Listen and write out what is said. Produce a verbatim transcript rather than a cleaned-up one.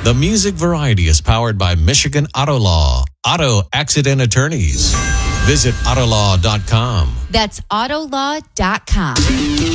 The Music Variety is powered by Michigan Auto Law, auto accident attorneys. Visit auto law dot com. That's auto law dot com.